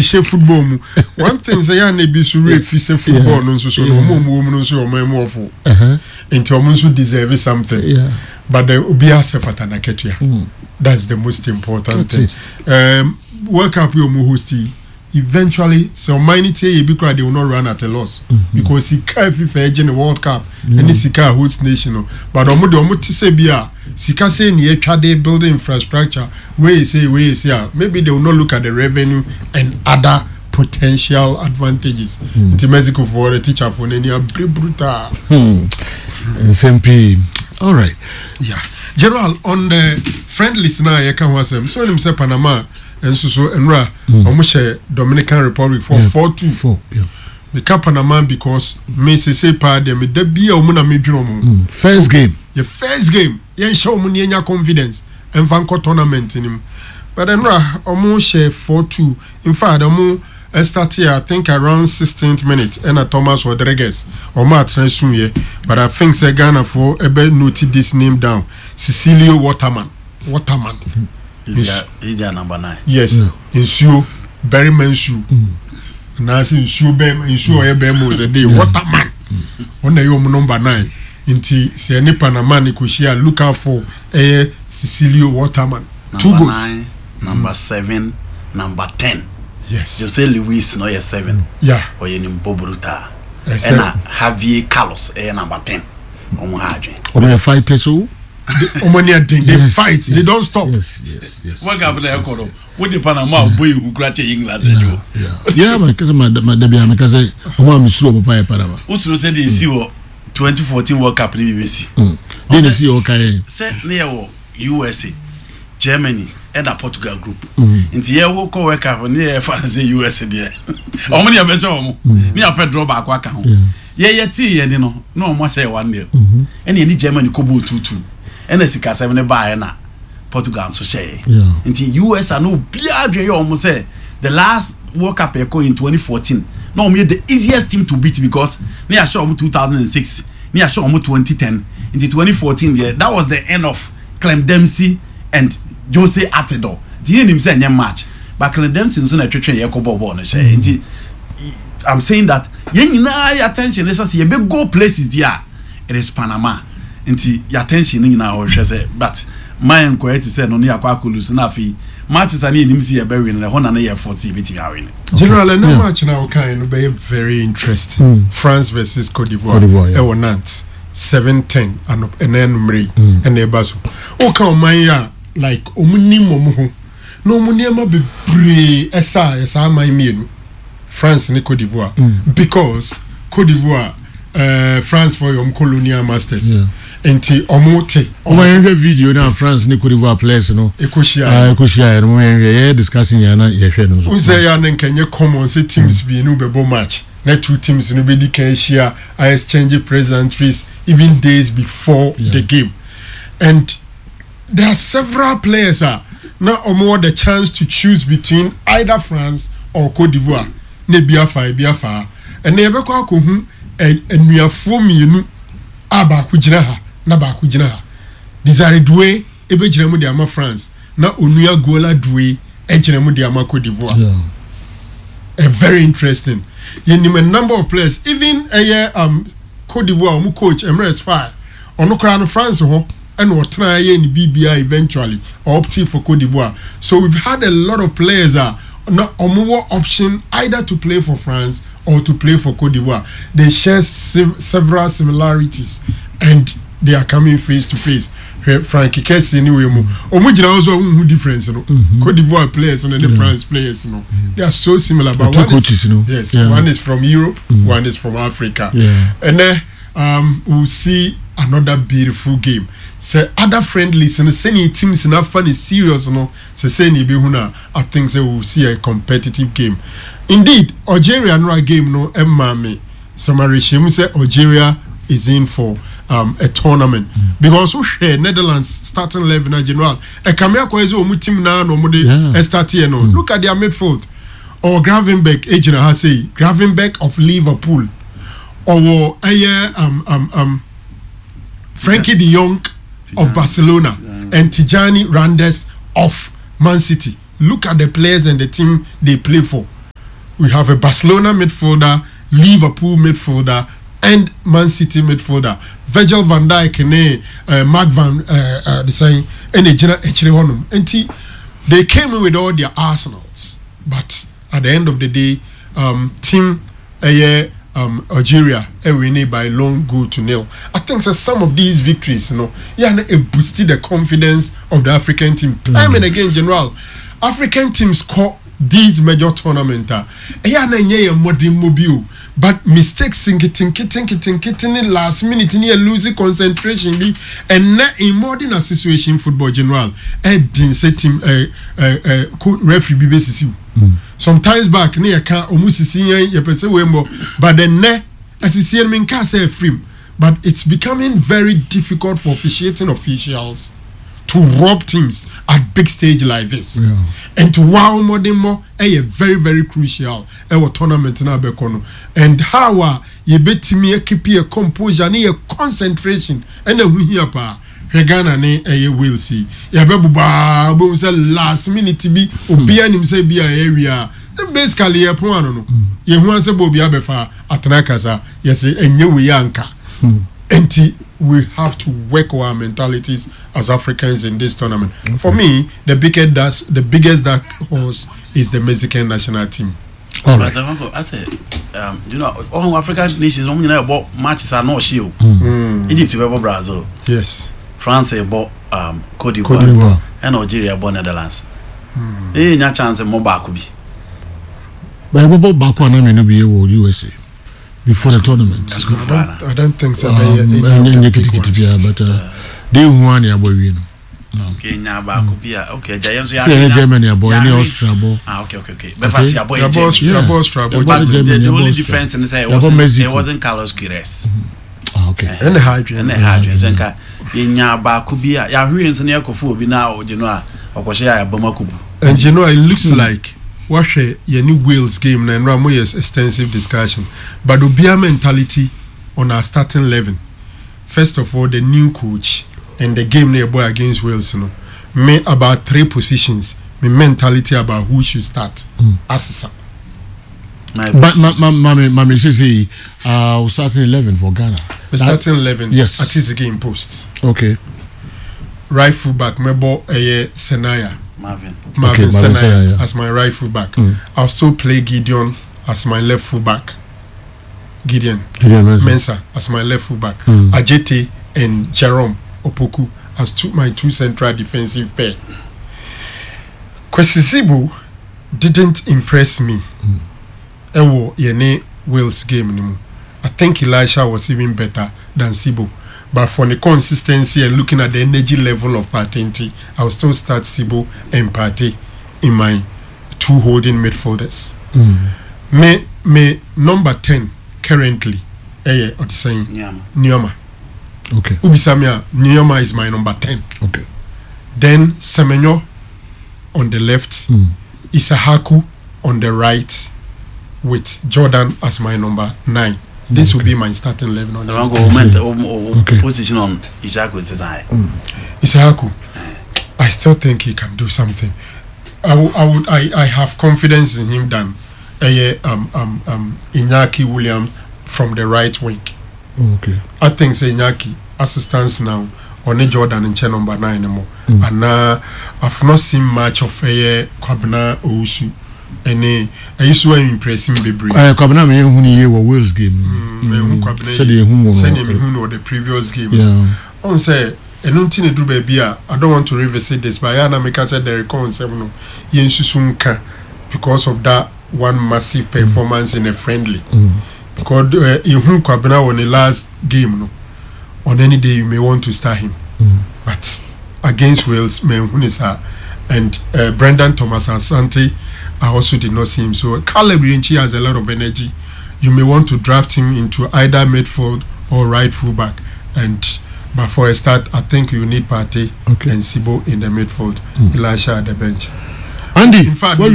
share football. One thing say ya na be so refuse football no so no mo no so o mo ofo. Into omunso deserve something. Yeah. But the obi asefata na ketua. That's the most important thing. World Cup we mo hosti. Eventually, so humanity they will not run at a loss because he can't FIFA in the World Cup and he can't host nation. But Sika say near trade building infrastructure where you say maybe they will not look at the revenue and other potential advantages. The medical for the teacher for any brutal. SMP. All right. Yeah. General on the friend listener, you can watch them. So him say Panama. And so Enra, almost Dominican Republic for 4-2. Yeah. The Panama because me say pa dem de bia omuna medwuno first game. Your first game. Yen show mu nya confidence and fanko tournament in him. But Enra almost 4-2. In fact, start here I think around 16th minute and Thomas Rodriguez or ma transfer but I think say Ghana for ebe note this name down. Cecilio Waterman. Is number 9. Yes. Insuo Berrymansu. Nasi insuo ye bemo ze dey Waterman. On the number 9. Inti se ni Panama ni kushia look out for Cecilio Waterman. Number 2 goals. 9, number 7, number 10. Yes. Jose Luis no 7. Yeah. Or ye nimbo bruta. Ena Javier Carlos number 10. Omo hadwe. Omo fight so they fight. They don't stop. Yes. What happened there, Koro? What the Panama boy who graduated England? Yeah, because my I'm sure Papa Panama. What's the say they see 2014 World Cup in BBC? They see okay. Say near USA, Germany, and a Portugal group. In the year World Cup near France USA there. How many are better? Near Pedro back account. Yeah, tea, no more say 1-0. And any Germany Kobo 2-2. And the Sika 7 by na Portugal so say. Until US are no beer almost say the last World Cup in 2014. No, me the easiest team to beat because near show 2006, near show 2010, into 2014 yeah, that was the end of Clem Dempsey and Jose Altidore. The end him say match. But Clem Dempsey so na twetwe Yakobo ball no say. I'm saying that yen na attention let's say be go places there. It is Panama. Nti your attention na ho hwe say but my inquiry say no na yakwa lose na fi matches ani enim see e be win na ho na na ye 40 bit ya win. General no match na o kan no be very interesting. France versus Cote d'Ivoire. E won Nantes 7-10 and enumere and e baso. O kan man ya like omunim omuho. No omuniema be bre esa man mienu. France and Cote d'Ivoire because Cote d'Ivoire France for your colonial masters enti omote omo video na France and Cote d'Ivoire players no ekoshia no we discussing ya na ye hwe no so say ya nkenye common say teams be no bebo match na two teams no be di kan share exchange pleasantries even days before the game and there are several players now omo the chance to choose between either France or Cote d'Ivoire ne biafa and ne be kwa ko hu enuafo mienu aba ku gina ha na ba ku gina ha Desire Doué ebe gina mu de ama France na onua gola Doué e gina mu de ama Cote d'Ivoire. Very interesting. You name a number of players even Cote d'Ivoire mu coach Emirates Fire ono kra no France ho and what try in BBI eventually opting for Cote d'Ivoire. So we've had a lot of players not a more option either to play for France or to play for Cote d'Ivoire. They share several similarities and they are coming face to face. Frankie Kessie anyway omujina also who difference no Cote d'Ivoire players and the France players no they are so similar but one coaches, one is from Europe, one is from Africa. And then we'll see another beautiful game. Say other friendlies and sending teams enough fun is serious no say ni be huna I think say we'll see a competitive game. Indeed, Algeria no game no emma summary shame say Algeria is in for a tournament because we share Netherlands starting 11 in general. E kamia ko ezo omu team na no mo de start here no. Look at their midfield. Or Gravenberch agent has say Gravenberch of Liverpool or Frankie de Jong of Barcelona and Tijani Randes of Man City. Look at the players and the team they play for. we have a Barcelona midfielder, Liverpool midfielder, and Man City midfielder. Virgil van Dijk and Mark van the same and they came in with all their arsenals, but at the end of the day, team Algeria winning by long goal to nil. I think so some of these victories, it boosted the confidence of the African team. Time and again, general, African teams score these major tournaments. Modern mobile, but mistakes in getting last minute near losing concentration and not in modern association football general. Didn't say team referee basis. Sometimes back near can almost see but then as you see me can't say free. But it's becoming very difficult for officiating officials to rob teams at big stage like this. And to wow more than more a very, very crucial tournament in Abekono. And how you bet me keep your composure and your concentration and then we hear pa Regana ne will see. Ya bebuba bo say last minute be obia nim say be area. Basically e pon no. Ye hu say bo bia befa atanakasa. Yes enye we anka. Enti we have to work our mentalities as Africans in this tournament. Okay. For me, the biggest dark horse is the Mexican national team. All right. I said, all African nations don't know about matches are not shield. Egypt about Brazil. Yes. France about Cote d'Ivoire. And Algeria about Netherlands. There no chance more back could be. But about back one, I mean, be USA. Before the tournament. That's good. I don't think so. But they won your boy, you know. Okay, now back could be okay. Giants, Germany, boy, any Austria, boy. Okay. But that's your boy. But the only difference in say it wasn't Carlos Queiroz. Okay. And the Hadrian. Zenka. In Yaba could be Yahuans and Yakofu be now, you know, or Koshia Bomakubu. And you know, it looks like. Watch your new Wales game and Ramoy's extensive discussion. But the beer mentality on our starting 11. First of all, the new coach and the game nearby against Wales, me about 3 positions. Me mentality about who should start. Assisa. But mommy say starting 11 for Ghana. Starting 11. Yes. At his game post. Okay. Right fullback, Mebo Senaya. Marvin Senaya as my right fullback. I'll still play Gideon as my left fullback. Gideon Mensah as my left fullback. Ajete and Jerome Opoku as my 2 central defensive pair. Kwesi Sibo didn't impress me. Ewo yene Wales game. I think Elisha was even better than Sibo. But for the consistency and looking at the energy level of Partey, I'll still start Sibo and Partey in my 2 holding midfielders. Me number 10 currently, Nyama. Okay. Ubisamia Nyama is my number 10. Okay. Then Semenyo on the left, Isahaku on the right, with Jordan as my number 9. This will be my starting 11 on the position on Isahaku. Isahaku, I still think he can do something. I have confidence in him than Iñaki Williams from the right wing. Okay. I think Iñaki assistance now on Jordan in chair number 9 anymore. And I've not seen much of Kwabena Owusu. And I used to impress him. Kwabena me who ye Wales game. Said the previous game. Yeah. On say enunti do baby I don't want to revisit this, but I make us say the recon no yensusunka because of that one massive performance in a friendly. Because Kwabena on the last game no. On any day you may want to start him. But against Wales, and Brendan Thomas Asante, I also did not see him. So Caleb Rinchi has a lot of energy. You may want to draft him into either midfield or right fullback. But for a start, I think you need Partey and Sibo in the midfield. Elisha at the bench. Andy, in fact,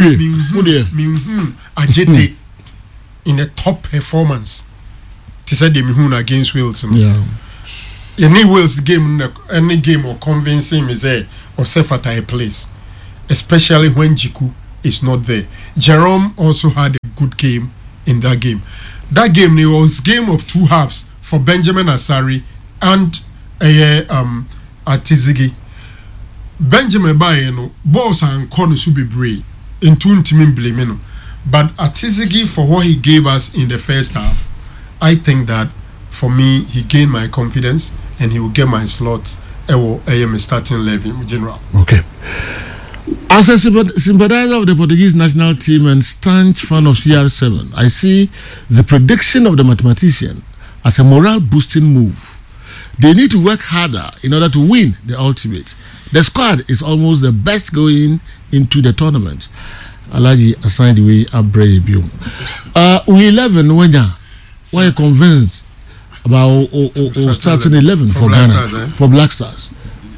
Ajete in a top performance. He said the Mihun against Wales. Yeah. Any Wales game, or convincing me say or safe at a place, especially when Jiku is not there. Jerome also had a good game in that game. That game, it was game of two halves for Benjamin Asari and Atizigi. Benjamin Bayeno, balls and corners will be brave into Timin Blemeno. But Atizigi, for what he gave us in the first half, I think that for me, he gained my confidence and he will get my slot. AM starting 11 general. Okay. As a sympathizer of the Portuguese national team and staunch fan of CR7, I see the prediction of the mathematician as a morale boosting move. They need to work harder in order to win the ultimate. The squad is almost the best going into the tournament. Alaji assigned the way Abreu Bium. We 11 when why you convinced about starting 11 for Ghana, for Black Stars.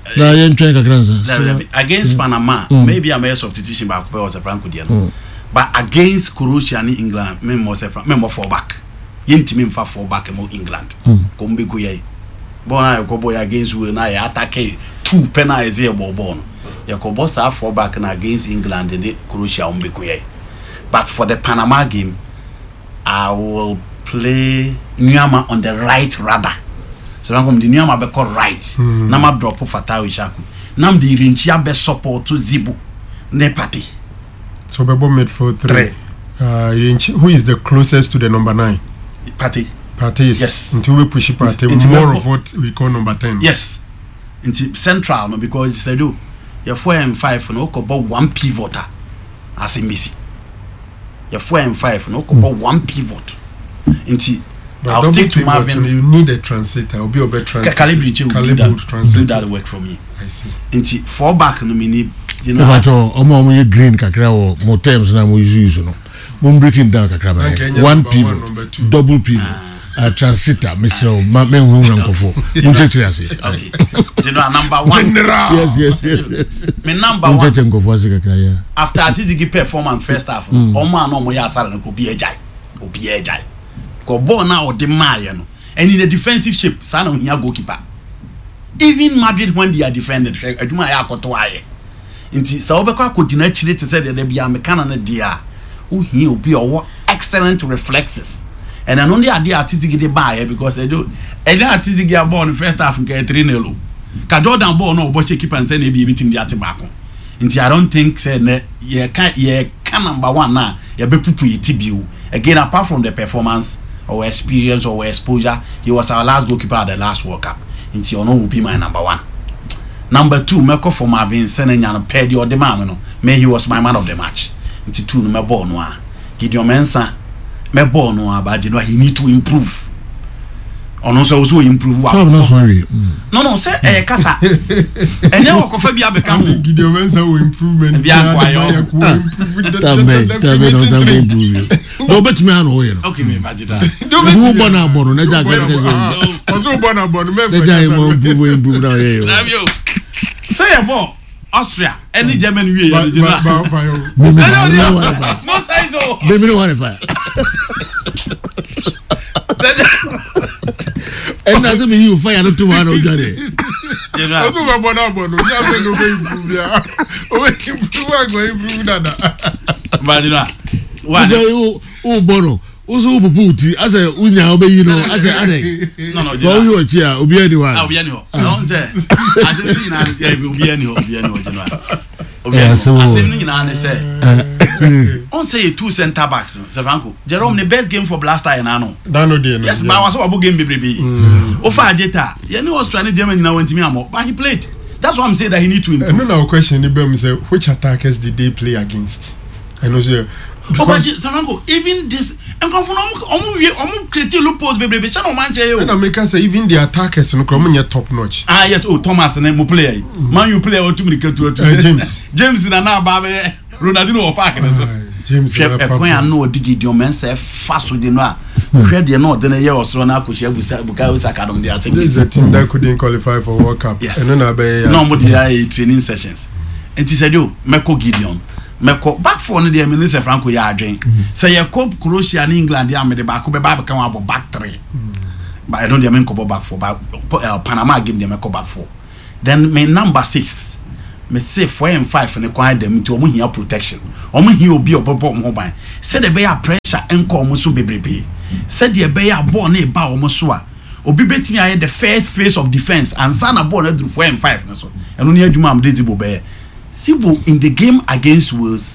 Against Panama, maybe I made a substitution by was a Franco Diano. But against Croatia and England, member 4 back. Yintimim for 4 back in England. Kombi Kuye. Bona Koboy against Will I attack 2 penalties here, Bobon. Yakobos are 4 back and against England and Croatia on Bikuye. But for the Panama game, I will play Nyama on the right radar. So I'm going to Nyama be called right. Nama drop for Fatawi Shaku. Nam di Rinchia be support to Zibu. Ne Pati. So Bebo made for 3. Who is the closest to the number 9? Pati. Pati is. Yes. Until we push Pati, more of what we call number 10. Yes. Into central, because you said, you're 4 and 5 no about 1 pivoter as a Messi. You're 4 and 5 no about 1 pivot. Into I'll stick to Marvin. You need a translator. I'll be a better translator. Calibri do that work for me. I see. Into 4 back no mean you know. Omo green kakra or more terms na mo use no. Mo breaking down kakra ba. 1 pivot, double pivot. Transitor, Mr. Mamenkofo. Okay. You know, number 1. General. Yes. Me number 1. After Atizigi performance first half, Oma no mo ya sara no ko bi ejai. Ko ball na o de maye no. And in the defensive shape, sana ohia goalkeeper. Even Madrid when they are defended, aduma ya akoto aye. Nti sa obekwa akodina chire te say de bia me kana na dia. Ohia obi owo excellent reflexes. And I only idea Atizigi de buy because they do. And then Atizigi a ball in first half and get 3-0. Ka Jordan ball no but keeper and say they be beating the Atibaco. Until I don't think say ye can number 1 now. You be pupu TBU. Again, apart from the performance or experience or exposure, he was our last goalkeeper at the last World Cup. Until no will be my number 1. Number 2, Meko for Marvin Senen and Pedi or the man. May he was my man of the match. Until 2 no ball no. Gideon Mensah. Me born no about you know he need to improve. Or no so also improve. No, say kasa. And then what could be become Gideon Mensah will improvement. No bet me no here. Okay, me imagine that. Who born na ja get. Also born me. Improve now here. Love you. Say a ball. Austria, any German way, no size. Baby, no one fire. And as you fire not to one of that. Also, Puputi, as a Unya obey, you know, as a Ade. No, you are here, Obiani one. Obiano. Don't say, I didn't know Obiano. On say 2 center backs, Savanko. Jerome, the best game for Blaster and Ano. Yes, but I was about game, baby. Ofa Jeta, you know, Australian German now went to me, but he played. That's why I'm saying that he need to improve. Another question, which attackers did they play against? I know, Savanko, even this. And come from create loopholes, baby. Even the attackers no come top notch. Yes, Thomas and mo player. Man you play on too many James na na ba Ronaldinho or Park. James Ekwan no digi di o mense faso de no a. Hwe de no de na ye osoro na akohia buka Academy dey asem. This is the team that couldn't qualify for World Cup. Yes. And then no mo dey training sessions. And he said, Meko Gideon. Meko back for the Minister Franco Yadrin. Say a cop Croatia and England, ya made the back come about back 3. But I don't the Menko back for Panama game the Meko back 4. Then my number 6, me say 4 and 5 ne kwan dem nti omo hia protection omo hia obi obobo omo ban said the be pressure enko omo so bebrebe said the be ball na e ba omo so a obi betimi aye the first phase of defense and sana ball na do 4 and 5 na so eno ne adwuma am Zibo be Zibo in the game against Wales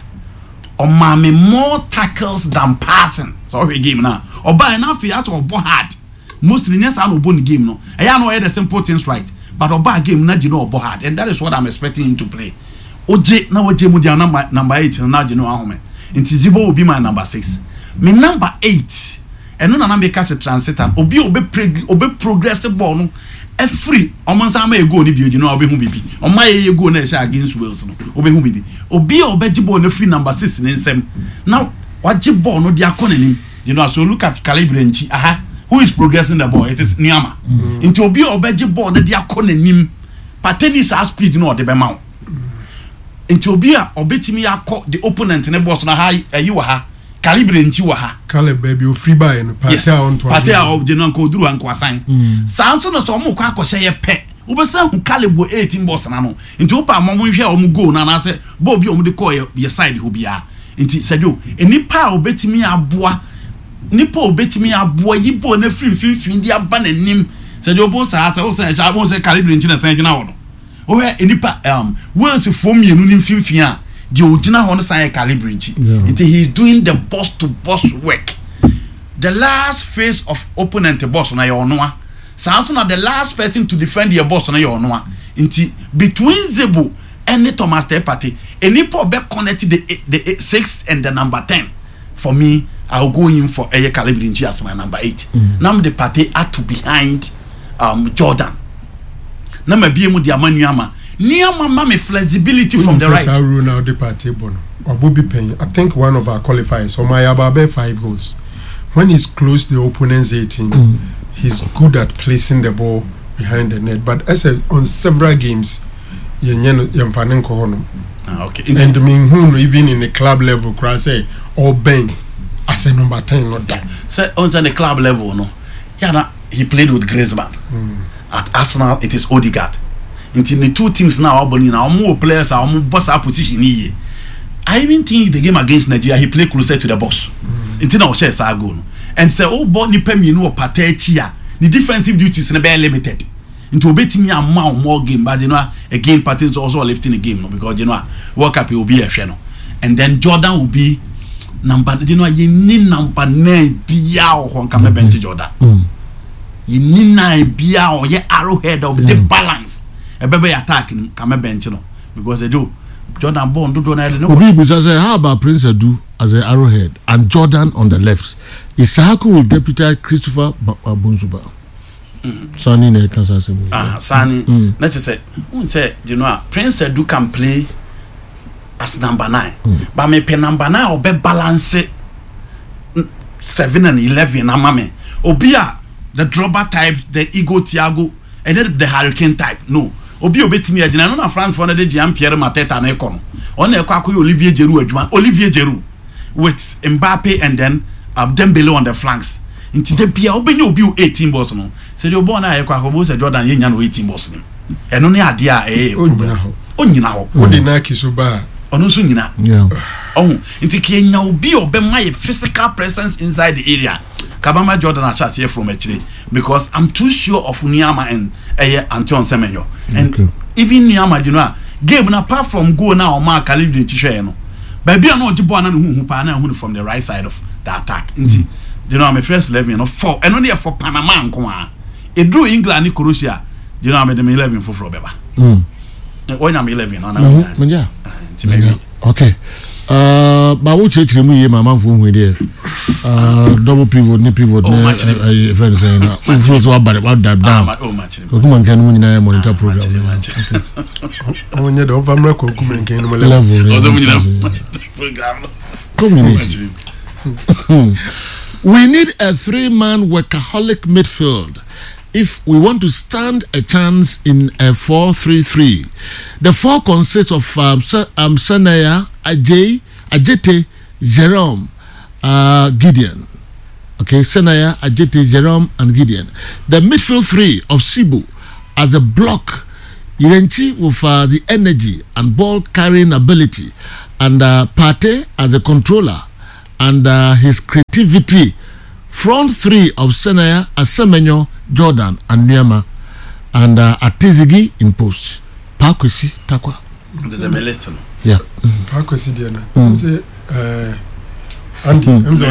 o me more tackles than passing so we game now oba na fi at obo hard mostly nyasa no obo ni game no eya no the simple things right but oba game na no obo hard and that is what I'm expecting him to play oje na waje mu dia number 8 na no ahome nti Zibo will be my number 6 me number 8 eno na be catch transitor obi progress ball no every omonsa ma ego ni bioji no obi hu bibi oma ye go na sha against Wales no obi hu bibi obi obeji ball na free number 6 ni nsem now waji ball no dia konanim so look at calibre nchi who is progressing the ball it is Niama into obi obeji ball na dia konanim patenis speed no de be ma into obi a obetimi akọ the opponent ne boss na ayi wa ha calibre nchi wa ha Caleb baby o free buy no patea on to patea of general ko duru an kwasan santo no so mo kwa akọhye ye pe ubesa hu Caleb 18 boss na no nti opa mo hwe o goal na na se bo obi o mo de call ye side ho bia nti sadio enipa obetimi aboa nipa obetimi aboa yibo na finfin dia ba na nim sadio bo sa o se calibre nchi na san gina wo o he enipa Wales from mienu nim finfin a the original one sign calibre until he's doing the boss to boss work. The last phase of opponent boss na your noa. Samson are the last person to defend your boss na your noa. Until between Zibo and Thomas Partey, any po be connected the 6 and the number 10. For me, I'll go in for a calibre as my number 8. Now the Partey are to behind Jordan. Now me be mu dia manuama. Niama mame flexibility from the right. I think one of our qualifiers, Omayababe 5 goals. When he's close to the opponent's 18, he's good at placing the ball behind the net. But as on several games, okay. And even in the club level, say or Ben as a number 10, not that. So on the club level, no, yeah, he played with Griezmann. At Arsenal, it is Odegaard. Until the two teams now are now more players are more boss our position here. I even think the game against Nigeria he played closer to the boss. Until now shares are gone. And say oh but ni pem you know Partey the defensive duties na be limited. Into obeti me amount more game but you know again Partey is also lifting the game no because you know World Cup will be a no. And then Jordan will be number you know you need number 9 bia o come bench Jordan. You need 9 bia or ye arrowhead of the balance. A baby attack in Kame bench no because they do Jordan Bond do no. How about Prince Edu as an arrowhead and Jordan on the left? Isaaku will deputy Christopher Bunzuba. Sani ne Kansas City. Sani. Let's say you know Prince Edu can play as number 9, but me pe number 9 or be balance 7 and 11 amame. Obia the dropper type, the ego Thiago, and then the hurricane type. No. Obi obetimi agina no na France for na de Jean Pierre Mateta na ekono on na ekwa Olivier Giroud with Mbappe and then Dembele on the flanks into the pia obenya obi 18 balls no say the ball na ekwa ko say Jordan yenya no 18 balls no eno ne ade a onyina ho wo de na kisoba ono so nyina into kenya obi obema ye physical presence inside the area Kabama Jordan Achas here from actually because I'm too sure of Niama and Anton Semenyo. And even Niama, you know, game apart from go now, Mark Calibre Tisha, no. Baby, I know Jibana who from the right side of the attack. You know, I'm a first 11, you know, 4 and only for Panama. It drew England and Croatia. You know, I made them 11 for Robeba. When I'm 11, okay. But what church me here, my man from here. Double pivot, ni pivot. Friends saying, influence about that down. Come on, can we monitor program? When you don't have a community we need a 3-man workaholic midfield if we want to stand a chance in a 4-3-3. The 4 consists of Sanaya, Ajete, Jerome, Gideon. Okay, Sanaya, Ajete, Jerome, and Gideon. The midfield 3 of Sibu as a block Irenchi with the energy and ball carrying ability, and Partey as a controller, and his creativity. Front three of Senaya, Asemenyo, Jordan, and Niama, and Atizigi in post. Pakwesi Takwa. There's a Meleston. Yeah. Pakwesi Diana. Andy,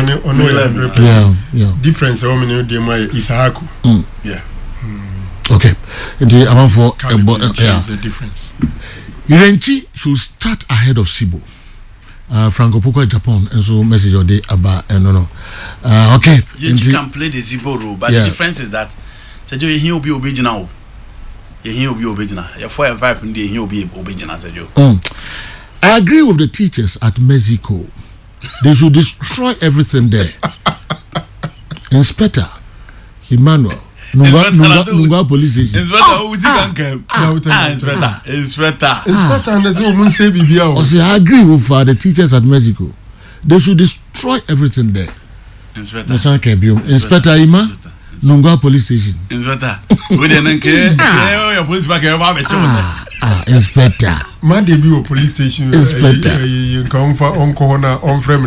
yeah. Difference how many of them are Isahaku. Yeah. Okay. The amount for the difference. Irenchi should start ahead of Sibo. Franco Poko Japan, and so message your day about no. Okay. You can play the Zibo role, but the difference is that he will be original. He will be original. Your 4 and 5 in the he will be original. I agree with the teachers at Mexico. They should destroy everything there. Inspector Emmanuel. Nunga police station. Inspector, and there's no say BBA. I agree with the teachers at Mexico. They should destroy everything there. Inspector Ima, Nunga police station. Inspector, we didn't care. Your police back here, Inspector. My debut police station. Inspector. You come for on corner on frame and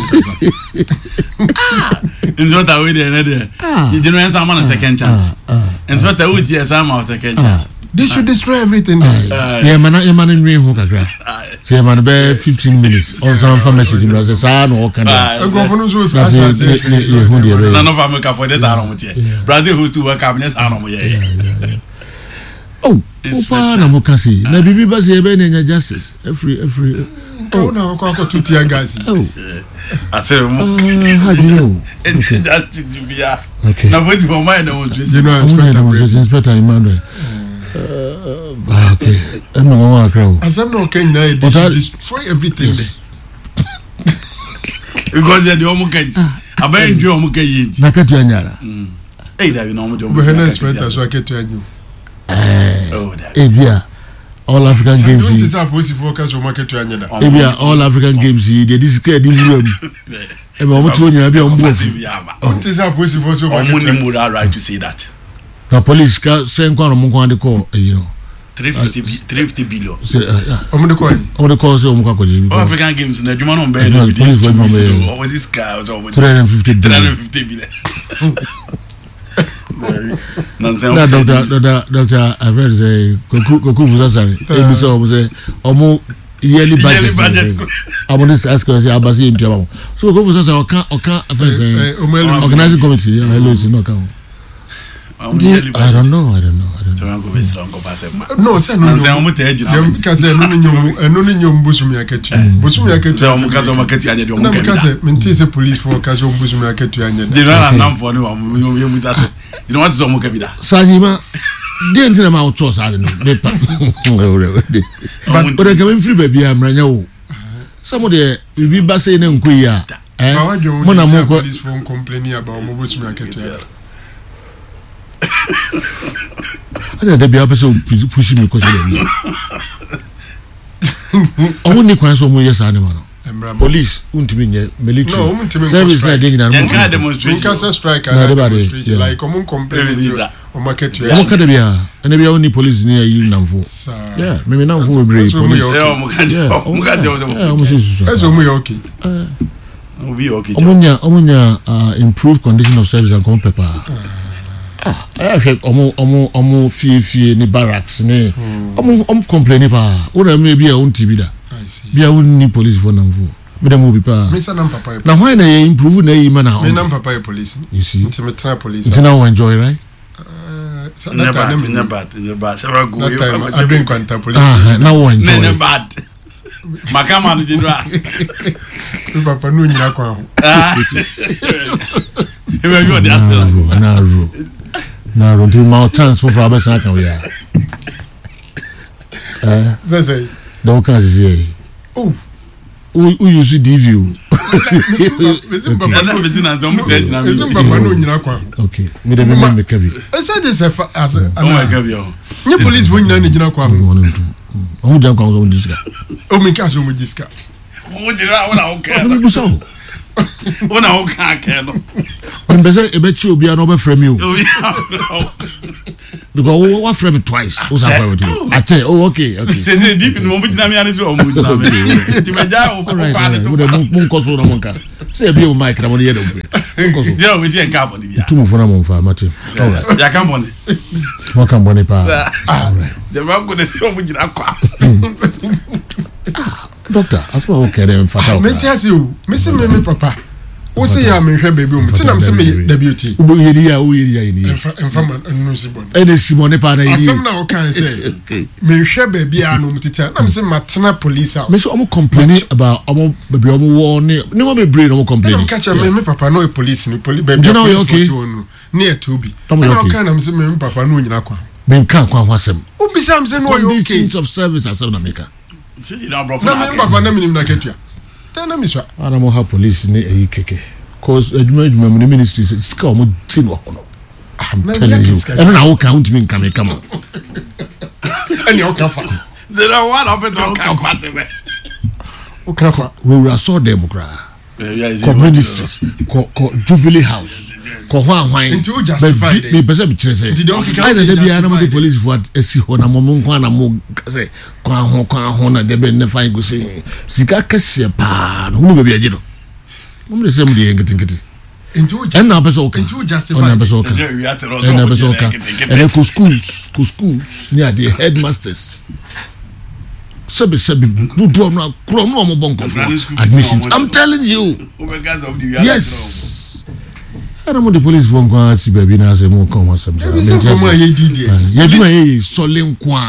Inspector, we didn't. You didn't answer someone a second chance. Inspector, we did some second chance. They should destroy everything. Yeah, man, in me who can grab. Say, man, 15 minutes. On some pharmacy, you know, the son or can I go for those who none of America for this arm. Brazil who's to work up in this arm. Oh, Upana Mukasi. Na bibi basi ebene nya justice. Every now kwa two tear gas. Oh. I tell you. How do you know? That's it to be. Okay. Now wait for mine. You know, Inspector Emmanuel. Okay. I'm not going to crowd. As I'm not going to destroy everything. Yes. Because they're the Omuket. I bet you Omuket. Nakatu Anyara. Hey, that you know, so I get to you. Ebia all African games. Don't suppose if focus on market to Anyara. Ebia all African games. They discard the room. Eba omutonya ebia ombofu. Don't suppose if also right to say that. The police send kwa mungu ande ko, you know. 350 billion. Omude call say omuka ko jibi. African games na juma no be no be. What was this car? 350 billion. 350 billion. Doctor I've heard say Koku Fusasari. ABC say omo yearly budget. I'm on this ask say abasi into. So Koku Fusasari oka affairs organizing committee. Hello is no count. I don't know. No, sir, no. Because no Busumi Aketu. Busumi Aketu. No, because Mentese police for Kazo Busumi Aketu. They ran a number for you. You know what's on Mukabida? Sajima, didn't see them out trust. I don't know. But I come free baby. I'm running. Some of the will be basing in Kuya. Mona Moko police phone complaining about Busumi Aketu. I don't know be episode pushing me because I won't need so much animal. Police won't mean military service like digging and demonstration strike like common complaint on market. What can be and maybe only police near you now for yeah maybe now for police. That's okay. Omunya improved condition of service and come paper. I feel omo fie ni barracks ni omo complain pa o na maybe a unti bi da bia woni police for na mfo me dem obi pa na why na improve na yi ma na me na papa police you see intimate police you now enjoy right never several go I bring contact police now enjoy never bad makama no jinra papa no nyina kwa ho e we go that na run to my chance for Abasa can we that's it don't can say oh who you see DV okay me dem me kabi I said this as a police when you nyina kwa o jam kwa so diska o me ka so mo diska o dira wona o ka me buso wona o ka ka no on be say e be chi obi an o be frame you because what friend me twice. Who's happened with you? I tell you, oh, okay. Say deep in the moment, I'm here. Munkoso na monka. Say be o mic na money here. Munkoso. Yeah, we see a carbon. Two mo fona mo fa mate. All right. Ya carbon. Mo kan boni pa. All right. The man go dey see o mujina kwa. Doctor, asma o kere mfata o. Me tiasi o. Me se me papa. O se ya me hwe baby o. Ti na me se me deputy. Ubo yeri ya ni. Enfa man no Simon. Ene Simon pa na yeri. Asem na o kan say. Me hwe baby a no mtita. Na me se matena police house. Me so omo complaining about omo baby omo wo ni mo be brain omo complaining. Na me catch me papa no police ni police baby. You know you okay? Ni etubi. Na o kan na me se me papa no nyina kwa. Me kan kwa hwasem. O bisa me se no you okay? Conditions of service asem na make. You know, bro. Na me papa na me nim na ketua. Tana mi swa. Ana mo ha police ni eyi keke. Cause eduma mu ministry ska o mo tin wo no. I'm telling you. And now count me come. And you can fa. They don't want up it on comfort. O kan fa. We saw them cry. Ministries, Jubilee House, hwan. Until you justify it. Me pese bi kire say. I na dey bia na mo the police for esi ho na mo nkwa na mo say kwa ho na dey be ne fa go say sika kese pa no hu be agye no. Mo dey say mo dey ngiti. Until you and na pese o kan. Until you justify. Na pese o kan. And na pese o kan. And ko schools near the headmasters. Sabi do no akro no mo bonko for admissions. I'm telling you. Yes. I don't know the police won't go and see baby na say mo come wasam. You do my solen kwa.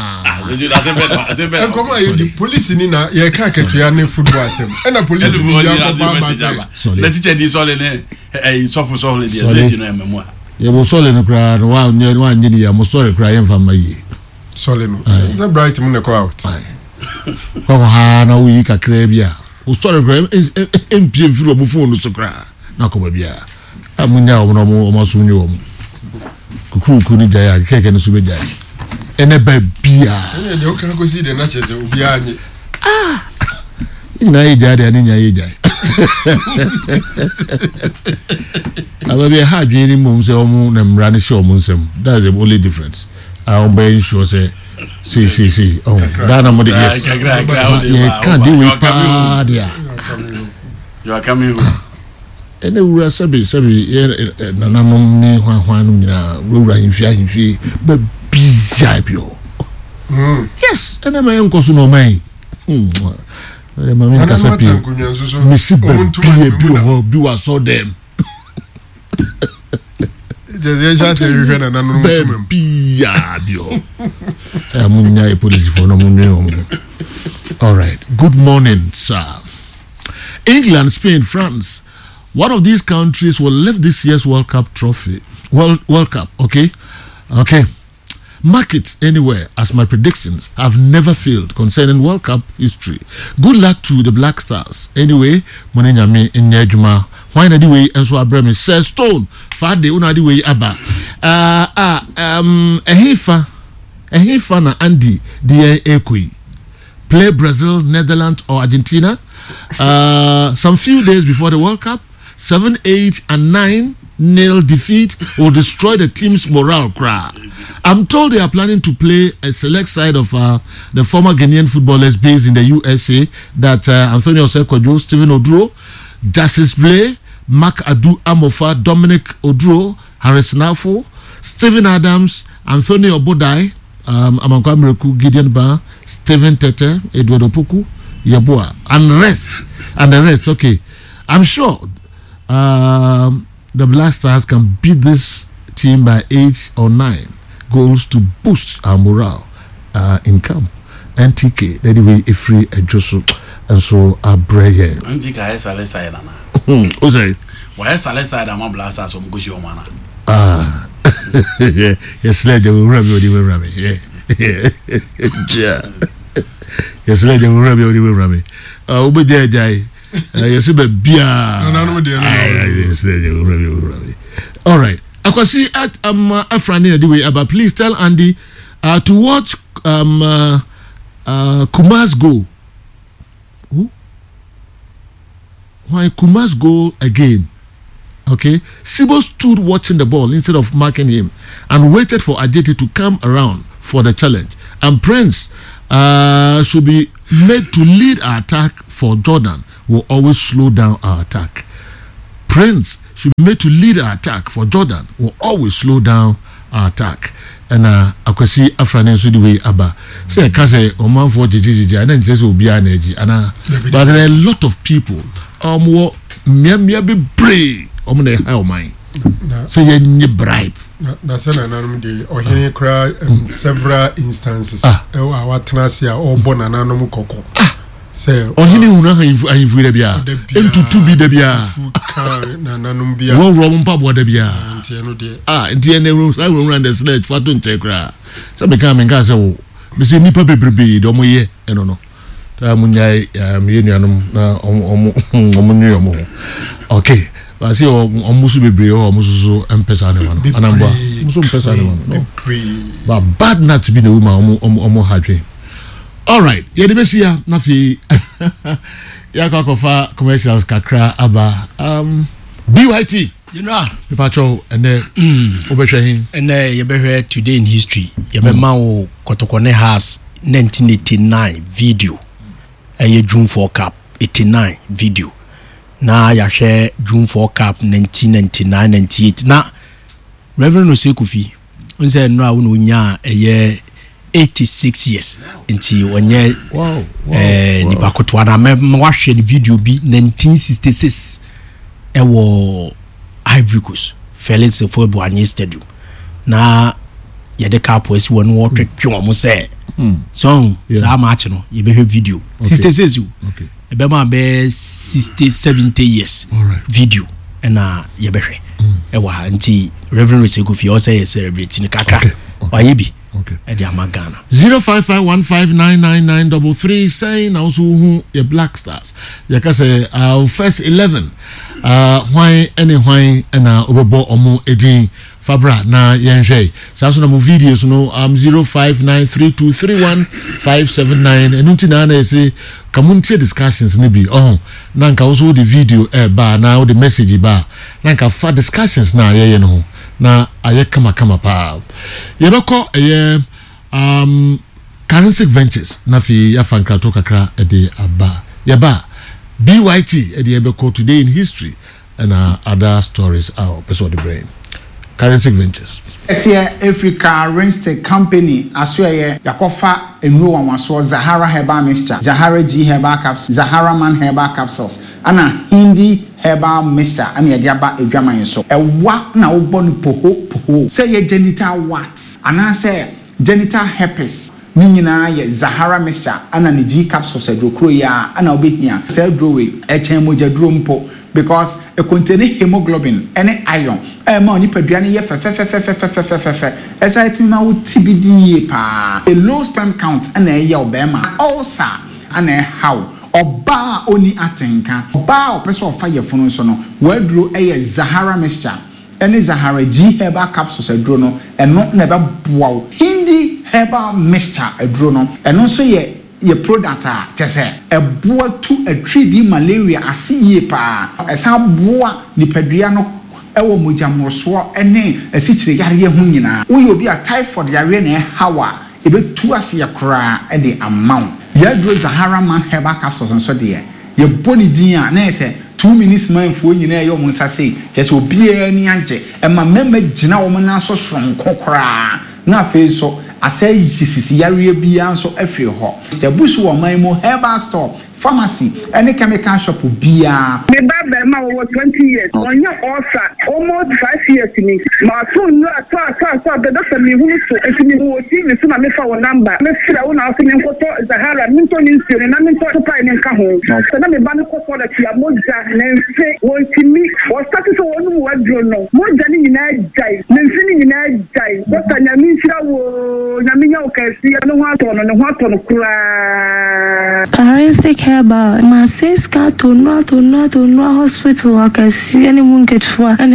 The police ni na ye ka ketua ne football team. And the police ni ya ko ba. The teacher di solen eh sofo so le dey say no memoir. Ye mo solen kra no wa nyini ya mo sorry kra yen fa mayi. Solen. Is bright mo ne call out. Kwa ha na uyi kakra bia o story gram empie mfiri o phone so kra na ko bia amunya o mo so nyi o kuku ni jaya keke ni so be jaya ene ba bia ene de o kan ko si de na chese obi anyi ina yi jaya ani nya yi jaya ababe ha dwini mum se o mu na mra ni show mu nsem that's the only difference I am very sure say see. Oh, Dana Modi, yes. You can't do it, Padia. You are coming. And then we are Sabi, Nanamoni, Juan, Rura, in but be Jabio. Yes, and I'm my uncle, no man. Mamma Casapi, Missy Bill, I saw them. Just all right. Good morning, sir. England, Spain, France. One of these countries will lift this year's World Cup trophy. World Cup, okay? Mark it anywhere, as my predictions have never failed concerning World Cup history. Good luck to the Black Stars. Anyway, Monenyame Nyejuma. Why na di way enso abrami says Stone fa de una di way aba ehifa na Andy the ekoi play Brazil, Netherlands or Argentina some few days before the World Cup 7-8 and 9-0 defeat will destroy the team's morale cry. I'm told they are planning to play a select side of the former Ghanaian footballers based in the USA that Anthony Osekojo, Stephen Oduro, Justice Blay, Mark Adu Amofa, Dominic Oduro, Harris Nafo, Stephen Adams, Anthony Obodai, Amankwa Miraku, Gideon Ba, Stephen Tete, Edward Opoku, Yabua, and the rest. Okay, I'm sure the Black Stars can beat this team by 8 or 9 goals to boost our morale in camp. NTK, anyway, a free Josu, and so a brayer. NTK is a side. Oh, say, why is a side? I'm a blast as some Gushio mana. Yes, lady will rub you, Rami. Yeah. Yes, lady will rub you, Rami. Obe there, Jai. Yes, but Bia. Yes, lady will rub you, Rami. All right. I can see at Afrani the way, but please tell Andy to watch Kuma's goal. Who? Why Kuma's goal again? Okay, Sibo stood watching the ball instead of marking him and waited for Ajeti to come around for the challenge. And Prince should be made to lead our attack for Jordan will always slow down our attack. Prince should be made to lead our attack for Jordan will always slow down our attack. And akwasi afrane so the way aba say ka say o man for jiji and then just obi anaji ana but there are a lot of people mia be pray na how mine so you bribe na say na nanom de ohene kra several instances our trasia or bona nanom koko say ohene hu na ahifu da bia entutu bi da bia na nanom bia wo ro mpa bo da bia ntino de ntie na ro sa ro run the sledge for to ntekra so be ka men ka say wo me say nipa bebrebe de omo ye eno no ta munyai me nuanom na omo nyu omo okay I see almost bebre or almost empesa ne wano anamba muso empesa ne wano no but bad not to be the woman omo hadwe. All right, ye de besia na fi ya kofa commercials kakra aba BYT you know pacho ene obehwe hin ene ye behwe today in history ye be ma wo Kotokone has 1989 video June 4 Cup 89 video na ya share June 4 Cup 1999-98 na Reverend Osekufi unse no awu no nya 86 years nti wonye ni bakotwa na me wahwe video bi 1966 ewo Ivory Coast Felix Fobuani Stadium na ya de cup wesi wonu wo twetwe mo se song sa match no ye be video 66 okay Ebema be 60-70 years video na yebehwe ewa nti Reverend Osekufi also celebrate ni kaka wayebi edi amagana 0551599933 saying also who your Black Stars yakase first 11 why na obebo omo edin Fabra na yenhwe saso na mo videos no 0593231579 enunti na ese community discussions ni bi na nka also the video ba na the message ba na nka fa discussions na ye no na aye kama pa yebeko Currency Ventures na fi ya fankrato kakra ede aba yeba BYT ede yebeko today in history and other stories our episode the brain Currency Ventures. Esia Africa Renstek Company asweye yakofa enuro wanwaso Zahara Herbal Mixture, Zahara G Herbal Capsules, Zahara Man Herbal Capsules, ana Hindi Herbal Mixture ana yadiaba edwaman so. Ewa na obo no poho. Say ye genital warts, ana say genital herpes. Ni nyina ye Zahara Mixture ana ni G Capsules edrokro ya ana obehia. Say drowe echen moja dro mpo because it contains hemoglobin and iron. Ma ni peduane ye fe esa etima wo TBD pa. A low sperm count and ye obema. Also and how oba oni atenka. Oba opeso of fire funu so no. Wedro Zahara Mixture. Any Zahara G Herbal Capsules edrono and not never wow. Hindi Herbal Mixture edrono and also ye product chese eboa to a 3D malaria asiye pa esa boa ni pedua no ewo mojamroso ene asichire yare hu nyina wo obi a typhoid yare na hawa ebetu ase yakora e de amount ya dro Zahara Man Herbal Capsules nso de ye boni din a na ese 2 minutes man fo nyina ye omo nsase chese obi ani anje e ma mema gina wo na so sonko kora na fe so asay jisisi yare bia so afiri ho jabusu wo man mo herbal store pharmacy any chemical shop bia me baba ma wo 20 years onya osa almost 5 years ni ma so no asa the doctor me hu so etimi wo ti me so na me fa wo number me fira wo na so me nkoto Zahara minto ni nsire na minto to pa ni nka ho so na me ba me koto da tia moja na nse wo timi wo start so wo no wadro no moja ni nyina jai na nse ni nyina jai doctor nya mi fira wo nya mi nya o kasi no ho ato no kura Currency Herbal, my sis got to no hospital. I can see any moon get for and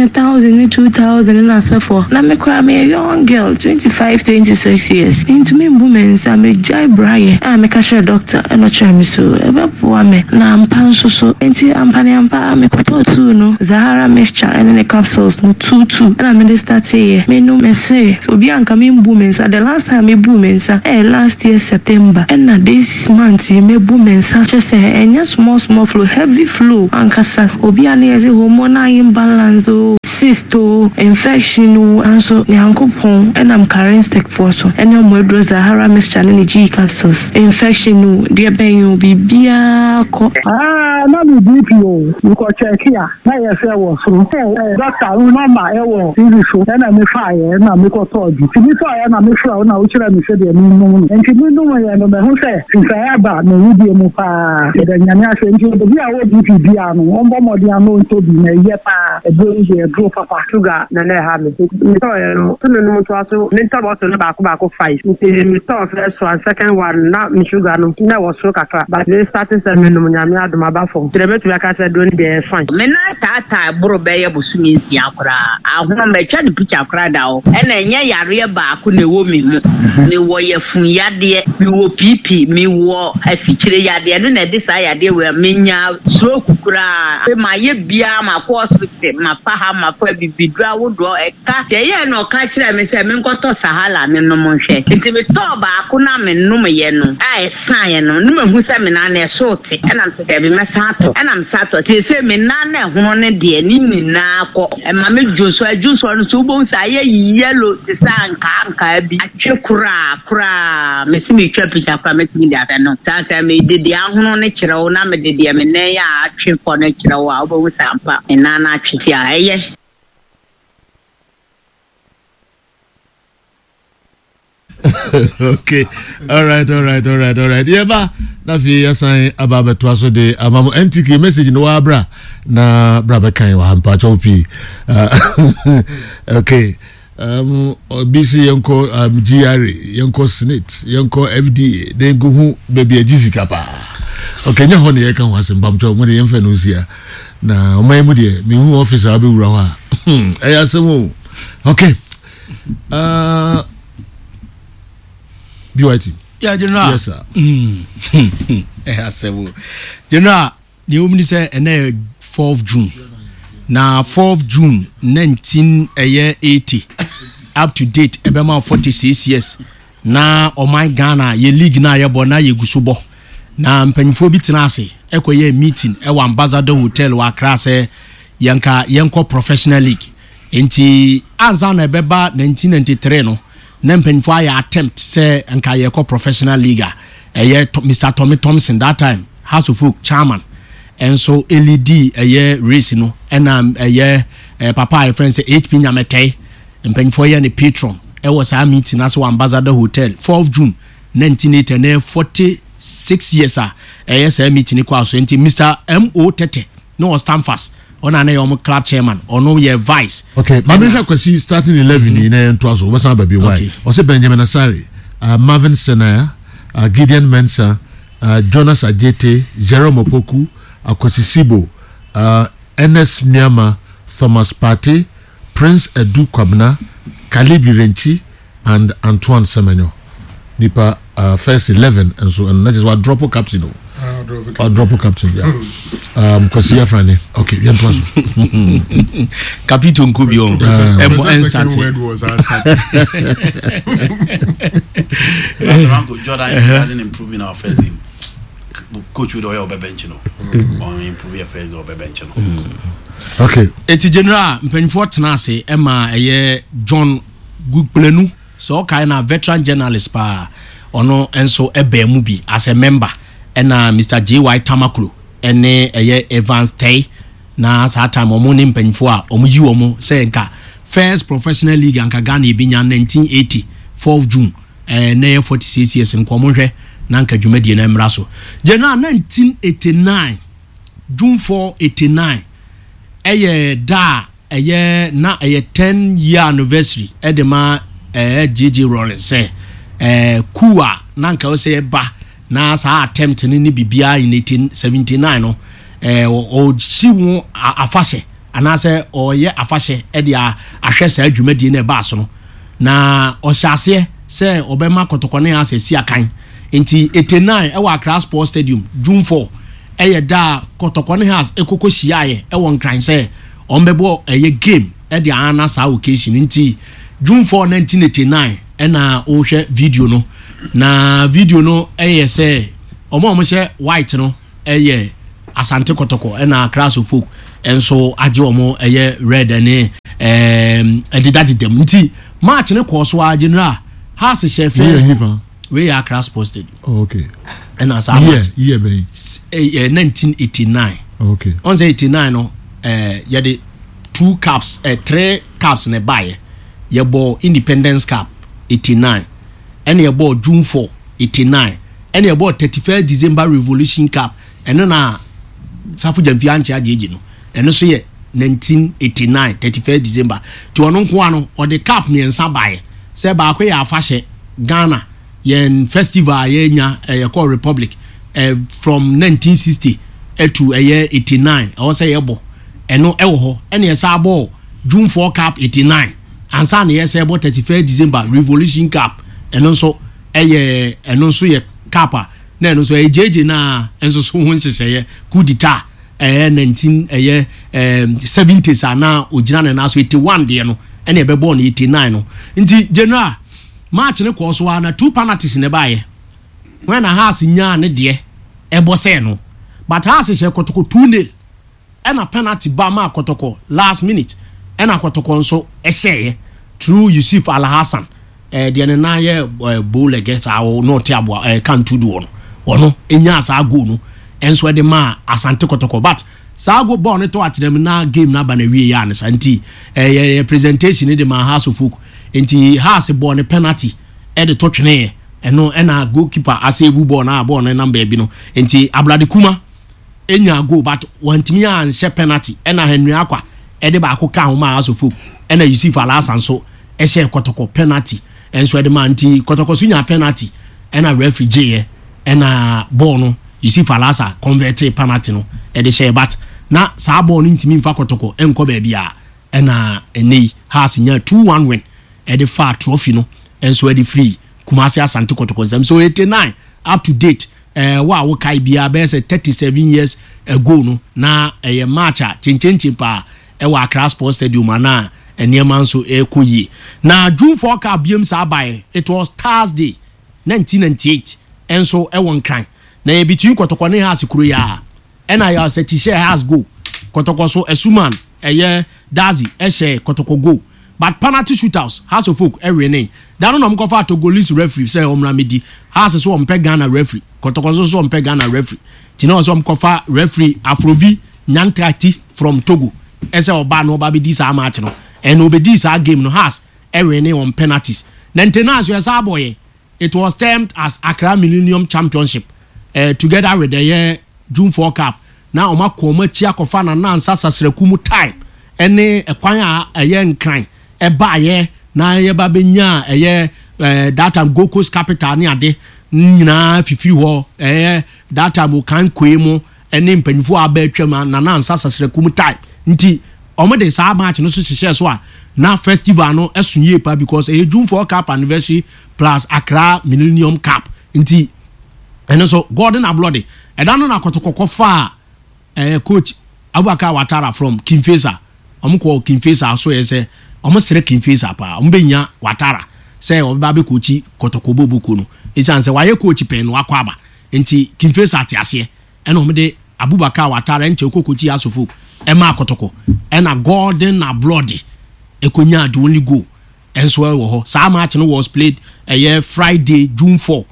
1,000 2,000 na sefo na me kwa me young girl 25-26 years into me women's I me jai braye me ka share doctor no try me so ebepo me na ampa so enti ampa me kwato tu no Zahara mixture and the capsules no 2 and I me start say me no me say so bi anka me women's the last time me women's last year September and na this month me women's just say enya small flow heavy flow ankasa obi ani eze hormonal imbalance cyst infection and so nyankopon and I'm carrying stick for so and no more Zahara mixture and the G capsules infection dear ben you bibia ko na me DPO you go check here na yes e was so doctor number e wo so na me fire na me ko to bi ti mi fire na me fura na o kira me se de mi no enti mi no ya no me ho se sinsa ba me wudi mu pa de nyame ase enti do bi a wo DP bia no on bo modi an no to bi na ye pa e bro je bro papa sugar na na ha me to ya no to no to aso me to bo to na ba ko 5 me to first one second one na me sugar no na wo so kakra but they starting se me no nyame adoma ba fo tire betu aka se do ni de fine me na tata bro be ye bosumi nsi akra ahoma me twa de picture akra da o e na enye yare ba ko na wo me mu me wo ye fun yade me wo pipi me wo afikire yade no na de sa yade we menya stroke kura e ma ye bia ma ko hospital ma pa ha ma pa bibidra wo do e ka ye no ka kire me se me nkoto sahala me no mo hwe nti me to ba ko na me no me ye no ai san ye no no me hu se me na na so te e na me se be me sato e na me sato te se me na na hono ne de ni na ko e ma me juso no so bo sa ye yellow te san ka bi atwe kura me si me twa picture kwa me si dia no sa me de dia hono ne kire wo na me de dia me ne ya atwe ko ne kire wo a bo sa ampa e na na atwe ya eye. Okay, all right. Yeah, ba na fi yasan ababe to aso de amamu NTK message no abra na bra be kan wa hampa chopi. Okay. BC yanko GRA yanko Senate yanko FDA den go hu baby ajisika pa. Okay, nya ho ne ye kan wasem bam cho mo de yemfa no sia na o mai mu de me hu officer abi wura ha. Ayasemo. Okay. BYT. Yeah, General. Yes, sir. General, the woman say and 4th June. Now 4th June 1980 up to date about 46 years. Now oh my Ghana ye league na ye bona ye gusubo. Na mpanifo bitina ase ekoye meeting e wa Ambassador Hotel wa Accra se yanko professional league. Enti anza na beba 1993 no. Nempenfo ya attempt say anka ye ko professional league Mr. Tommy Thompson that time House of Folk chairman and so LED race no and papa your friend say HP Nyamete mpenfo ye ne patron was a meeting as Ambassador Hotel 4th June 1980 and 46 years a meeting ko so Mr. MO Tete no stand fast on an club chairman or no year vice. Okay, Mamisha Kwesi starting 11 in Ntwaso, what's baby why? Also Benjamin Asari, Marvin Senaya, Gideon Mensah, Jonas Ajete, Jerome Opoku, Akwesi Sibo, NS Nyama, Thomas Partey, Prince Edu Kwabna, Kalibi Renchi, and Antoine Semenyo. Nipa first 11 and so and that is what drop captain. Drop captain, yeah. Kwesi Afrani. Okay, Ntwaso. Captain Kubio. Second word was Jordan isn't improving our first team. Coach with oil bench, or improve your first or bench. Okay. Eti General mpenfo tenase Emma John Gugplenu so kind of veteran journalist pa ono enso ebe mu bi as a member and Mr. J.Y. Tamakulu and Evans Tay na sa time omo ne mpenfo a omo yi omo say nka first professional league anka Ghana ebinya 1980 4th June na 46 years nkomo hwe na nka dwumadi na mmra so General 1989 June 4 89 da na 10 year anniversary edema JJ Rollins say kuwa nanka o say ba na sa attempt ni bibia in 1879 no o siwu afase anaasɛ ɔyɛ afahye ɛde ahwɛ saa adwumadie no ɛbaa so no na ɔhyɛ aseɛ sɛ ɔbɛma kɔtɔkɔne ase si akan nti 89 ɛwɔ Accra Sports Stadium June 4 ɛyɛ da kɔtɔkɔne house ekoko hyiaeɛ ɛwɔ nkran sɛ ɔmbɛbɔ ɛyɛ game ɛde ana saa occasion nti June 4 1989 ɛna ɔhwɛ video no na video no ɛyɛ sɛ ɔmo hyɛ white no ɛyɛ Asante Kotoko ɛna Accra folk ɛnso agye ɔmo ɛyɛ red ne ɛdedadedam nti match ne kɔɔ so a general house hyɛ fɛ we are Accra Sports Stadium. Oh, okay. And as I year 1989. Okay. On the 89 no you the 2 caps 3 caps in a buy. You bought Independence Cup 89 and you bought June 4 89 and you bought 31st December Revolution Cup and then Safu Jamfianchi Ajino and also 1989 31st December to Anonquano or the cup me and Sabai say ba ya fashe Ghana yen festival yenya call Republic from 1960 to 89 I was say ebo eno ewo ene yesa ball June 4 Cup 89 and san yesa about 31st December Revolution Cup eno so eno so ye cup na eno so jeje na enso so ho nhyehyeye coup d'etat 70s ana ogina na so 81 de no ene be ball 89 no nti general match ne kɔ so na 2 penalties ne bae when a house nya ne de ebo se no but house hye kotoko 2-0 ena penalty ba ma kotoko last minute ena kotoko nso ehye through Yusuf Al Hassan de ne na ye bowler get awo no te abo kan to do no ono enya sa go no enso de ma Asante Kotoko but sa go ball ne to atrem na game na ba na wie ya ne santi presentation de ma house of folk enti house ball ne penalty de to twene eno na goalkeeper asave ball na ball na number bi no enti Ablade Kuma enya go but wantimi an she penalty na Henry Akwa de ba ko ka ho ma house of folk na Yusuf Al Hassan so she Kotoko penalty enso de ma anti Kotoko so nya penalty na referee je na ball no Yusuf Al Hassan convert penalty no de she but na sa ball no ntimi mfa Kotoko enko ba bia na enei house nya 2-1 win the far trophy no and so the free Kumasi Asante Kotoko them so 89 up to date wa kai bia be say 37 years ago no na match chinchin pa wa Accra Sports Stadium na eniema so ekoyi na June 4 ka biem sa bai it was Thursday 1998 and so won cran na between Kotoko ne house kuro ya na ya say share house go Kotoko so Esuman Dazi share Kotoko go but penalty shootouts House of Folk every that no mkofa to Togolese referee say omramedi House so ompe Ghana referee Kotoko so ompe Ghana referee tino so mkofa referee Afrovi Nyantrati from Togo ese oba no oba be di sa match no and obedi sa game no House every on penalties nantena so yesa boy it was termed as Accra Millennium Championship together with the June 4 Cup na oma koma chia kofa na nansa sasrakumu time ene ekwan a nkran ebaye na ye ba benya that time Gold Coast capital ni ade nyina fifi ho that time kan kwemu ene mpanifo aba atwam na nansa sasrakum time nti omode sa match no so hye so a na festival no esunye pa because June 4 Cup anniversary plus Accra Millennium Cup nti ene so Gordon Ablode edano na Kotoko fa coach Abubakar Watara from Kimfesa omko Kimfesa so yese omsere Kimfesa pa ombenya Watara say oba be coach Kotoko bobuku no isan say waye coach pen no akwaba nti Kimfesa atiase ena omde Abubakar Watara enche coach Asofo ema Kotoko ena Gordon Ablode ekonya the only goal enso wo ho sa match no was played Friday June 4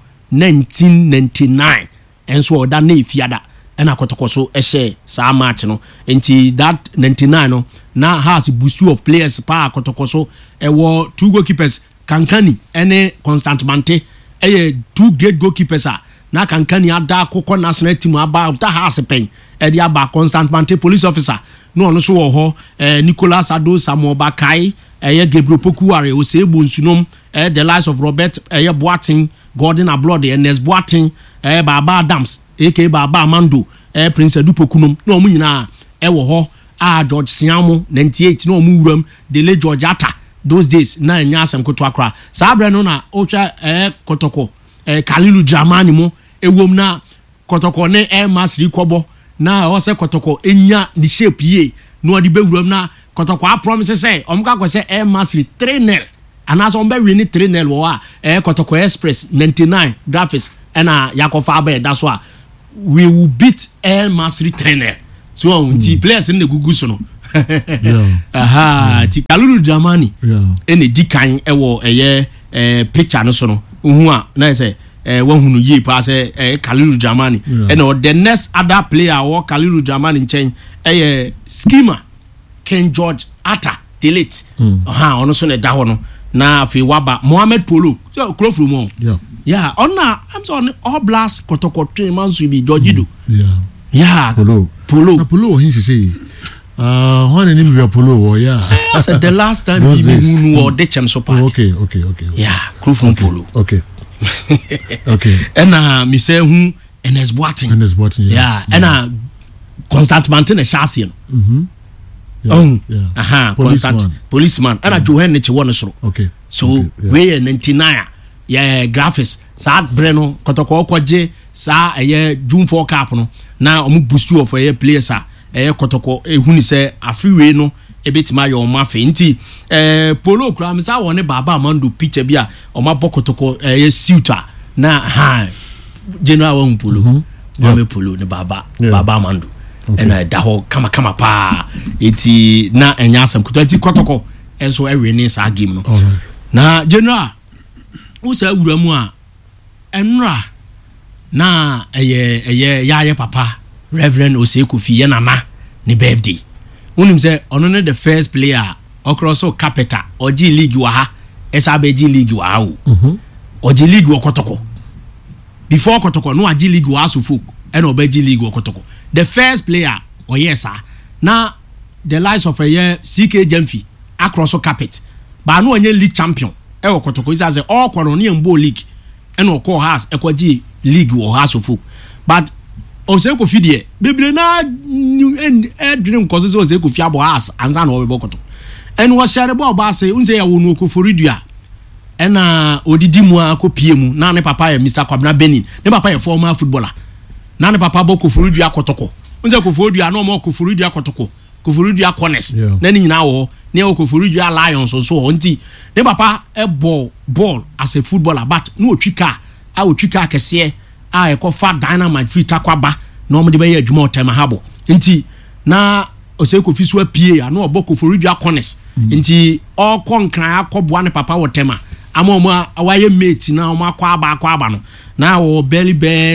1999 enso oda na efiada ena Kotoko so ehye sa match no enti that 99 no na has boost of players pa Kotoko so ewo 2 goalkeepers Kankani ene Constant Mante 2 great goalkeepers na Kankani ada akoko national team aba ta has pen e dia aba Constant Mante police officer no no so wo ho Nicholas Ado Samuel Bakai Gabriel Pokuare Osebo Nsunom the likes of Robert Boating Gordon Ablode Ernest Boating Baba Adams aka Baba Amando Prince Adupokunum no mu nyina wo ho George Siamo 98 no mu wuram Dele George Atta those days na nya asem koto akra sabre no na ocha kotoko Kalilu Dramani mo ewom na kotoko ne Masri kobo na o se kotoko enya the shape ye no odi be wuram na kotoko a promise say omka ko say Masri 3-0 anaso ombe wi ni 3-0 wo a kotoko Express 99 graphics na yakofa aba da so a we will beat Masri 3-0 so unti players in the gugu so no ti Kalilu Dramani ene dikan ewo picture no so no hu a na say wahunu ye pa say Kalilu Dramani and the next other player or Kalilu Dramani nchen schema Ken George Atta delete ono so ne da ho no na afi waba Mohamed Polo so close from on on na I'm sorry all blast kotoko train man so be Georgido Polo he say when any be Polo that's the last time we knew or the champ so part okay close from Polo okay and me say who NS Boating and Constant Mountain a chassis policeman and Johan Nichi one so we 99 graphics sa breno kotoko kwaje sa June 4 cap no na omu boost you of players kotoko ehuni se afiwe no ebetima yo mafe nti Polo kra me sa woni baba mando picture bia o ma bokotoko suitor na general won Polo me Polo ne baba mando ena da ho kama pa eti na enya asem kotati kotoko enso ewe ni sa game no na general wo sa wura mu a enra na yaye papa Reverend Osei-Kofi Yenama ni birthday unim say ono ne the first player across capital oji league wa ha SABG league wa ha oji league wa kotoko before kotoko no aji league wa asufuk and obeji league wa kotoko the first player na the likes of CK Jemfi across carpet but no onye league champion e wo kotoko is say all koroni mbo league and o call house ekwaji league wo ha asufuk but Osei-Kofi die bibire na dream cause Osei-Kofi abo house anza na obebokoto and was share bo ba say unse ya wonu Okoforidua na odidi mu akopie mu na ne papa ya Mr. Kwabena Benin ne papa ya former footballer na ne papa bo Okoforidua kotoko unse Okoforidua na mo Okoforidua kotoko Okoforidua corners na ni nyina wo ne Okoforidua Lions so nti ne papa ball as a footballer but no otwika kese ekofa dynamite free takwaba na omde be adwuma otema habo nti na Osei-Kofi so apie na oboko Okoforidua corners nti okonkran akobua ne papa wotema ama awaye mate na oma akwa no na wo barely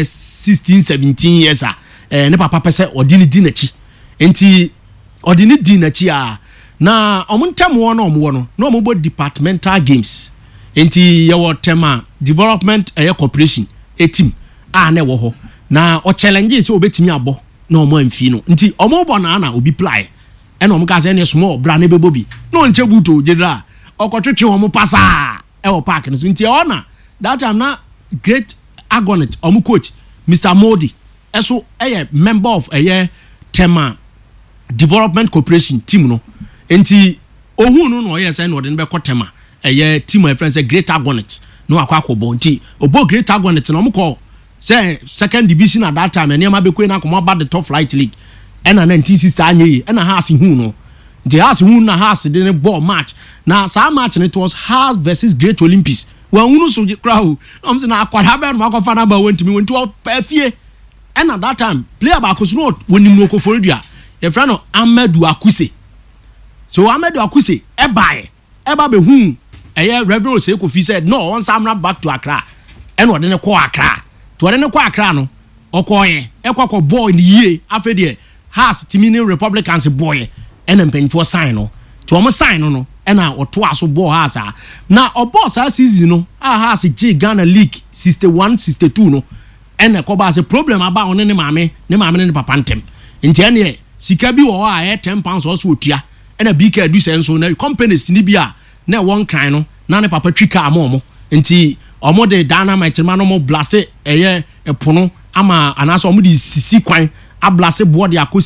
16-17 years ne papa pese odini di nachi nti odini di nachi na omuntem wo no na ombo departmental games nti ye wo tema development corporation team na wo ho na o challenge se obetimi abo na omo amfi no nti omo bo na obi play e na omo ka se ne small bra na bebobi no nche buto jedra okotwetwe omo pasa e wo park no nti ona that time na great agonet omo coach Mr. Modi eso member of tema development corporation team no nti ohunu no oyese na odin be ko tema team my friends great agonet no akwakobo nti obo great agonet no omo ko say second division at that time and ma be ko na come about the top flight league and 1960 anye and house hu no the house hu na house dey ball match na sa match it was house versus great Olympics when unu so crowd am say na akwada be no akofa na ba wentimi wenti afie and at that time player ba ko so no wonim no Okoforidua e friend no Amadou Akuse so Amadou Akuse e ba be hu Reverend Osei-Kofi said no once I'm not back to Accra and what then call Accra to what then call Accra no okoye ekwa boy ni ye afa de has Timini Republicans boy and mpanyfo sign no to omo sign no and na oto aso boy has na oboss a season no has G Ghana League 61-62 no and ekoba as a problem about on ne maame ne papa ntem nti ene sika bi wo a £10 also otua and a big do senso na companies ni bia na one kind no na ne papa twika amomo nti omo de dynamite man no blast epono ama anaso omo di sisi kwan ablase board yakosi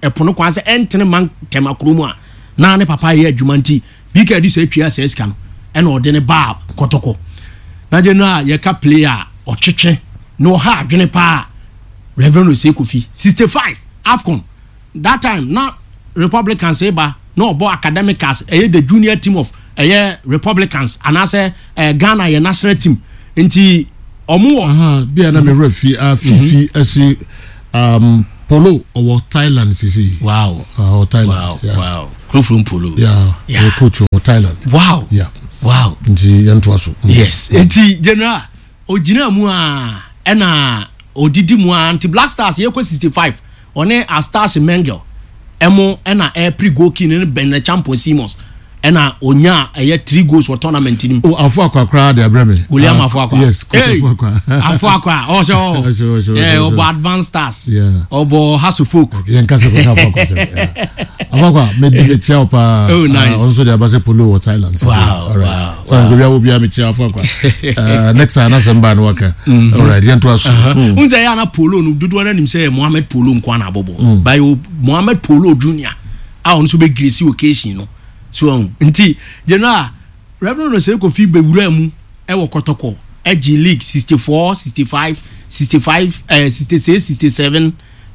epono kwan se entene man temakro mu a na ne papa ye adwuma nti bika di so atwa se sika no e na ode ne ba kotoko na je na ye ka player otwetwe no ha adwene pa Reverend Osekofi 65 AFCON that time na Republicans eba no bo academicals the junior team of Republicans and as Ghana your national team nti omo bia na me refi fifi asi polo or Thailand sisi wow Thailand wow from polo yeah coach of Thailand wow nti yantoaso yes nti general ogina mu a na odidi mu anti Black Stars ye ko 65 one a Stars Mengel emo na pre goal king ne Ben Champions Simons na onya 3 goals for tournament nim afọ akwa de abrame William afọ akwa yes afọ akwa also obo Advanced Stars obo Hasufok yenkase ko afọ akwa me de chia pa also the abase polo or Thailand wow so we will be am chia afọ akwa next time na samba no waka alright yento aso unza ya na polo no dudu na nim say Mohammed Polo nkwa na abobo by Mohammed Polo Junior a on so be grace occasion no so nti general Reverend Osekofi bewura mu e wo kotoko G League 64 65 66 67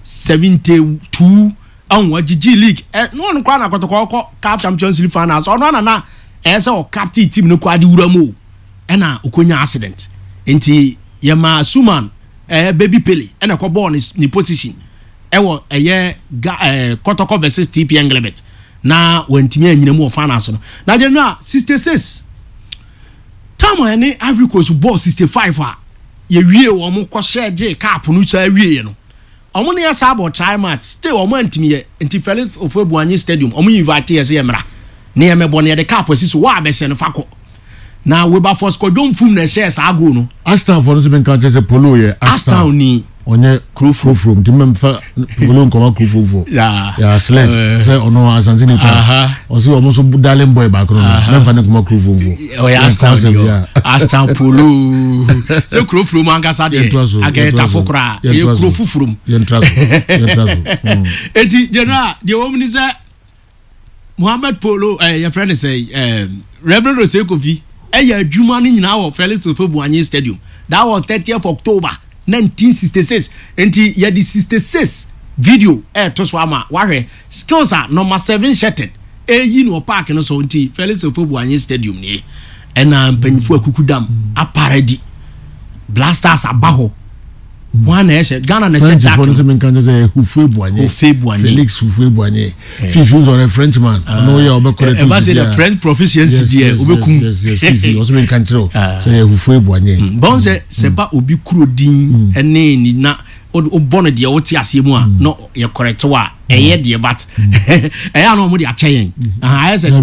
72 anwa G League no no kwa na kotoko CAF Champions League finals ono na say o captain team no kwa di wura mu e na okonya accident nti yema Suman baby Pele e na ko ball ni position e wo kotoko versus TP Englebert na wantimi anyina mu finals no na je no 66 tamo ene Ivory Coast ball 65 a ye wie wo mo ko share cap no cha wie no omo ne yesa about try match stay omo antimi ye nti Felix Ofuebuanyi Stadium omo invite ye se yemra ne ye mebo ne de cap asiso wa abese no fako na Wilberforce ko dwomfum na share sa go no Aston for no se ben kan se polo ye Aston ni onye from dimemfa polo nkoma krofo ya sledge say ono asanzini pa oso omo so darling boy back no memfa ne nkoma krofo o ya Aston polo se krofo mu angasa de ageta fokra ye krofo from yentraso eti general de womni say Mohammed Polo your friend say Reverend Osekofi ya adwuma ni nyina wo Felix Ofuebuanyi Stadium that was 30th October 1966 enti ya di 66 video to so ama wahwe skills are number 7 shattered yi no park no so enti Felix Ofuebuanyi Stadium ni na mpanifo akukudam aparadi Black Stars abaho one ehye Ghana na French for se men kan say Ofuebuanyi Felix Ofuebuanyi Fifi was a Frenchman no ya obekore to say the French proficiency there obekum Fifi was men kan tro say Ofuebuanyi bon c'est pas obi krodin ene ni na obono de wote ase mu a no ye correct wa eye de but eya no mo de acheyen I say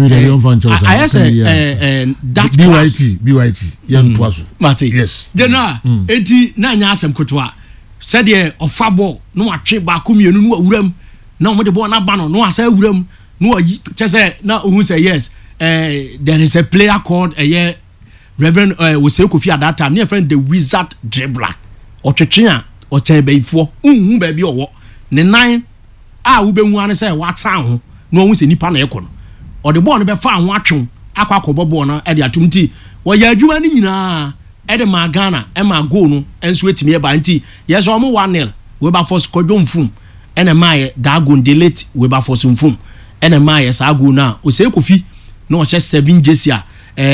that BYT yan twaso mate yes general enti na nya asem kotoa said ye ofabo no atwe ba ko mienu no awuram na mo de bo na ba no asa awuram no yi chese na ohun say yes there is a player called Reverend Osekofi at that time near friend the wizard dribbler otwetwe o chen beifo unhu ba bi owo ne nan a wo behu ane say wata ho no ohun se nipa na ekọ no o de ball no be fa ho atwe akwa ball no e de atumti wo ya adwuma ni nyina e de ma Ghana e ma goal no enso etimi e ba nti yes o mo 1-0 Wilberforce kodwomfum ene maye dagon delete Wilberforce mfum ene maye sa goal na Osekofi no o 7 jersey a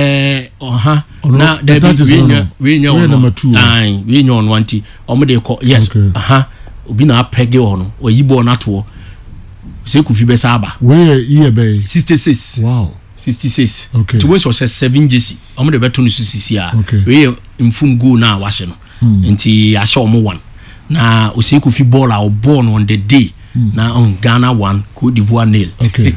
na we nya number 2 we nya on wanti omo de ko yes obi na pege ono oyibo na to Osekofi be saba we year be 66 wow 66 okay to we so 7 jersey omo de beto no sisi a we mfum go na wahye no nti ahye omo 1 na Osekofi ball a born on the day na on Ghana 1 Cote d'Ivoire 0 okay